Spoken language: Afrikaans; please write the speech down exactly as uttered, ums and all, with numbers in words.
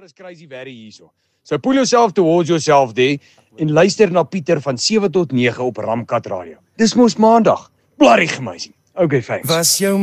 is crazy very hierso. So pull yourself towards yourself there en luister na Pieter van sewe tot nege op Ramkat Radio. Dis mos maandag. Bloody amazing. Okay, thanks. Was jou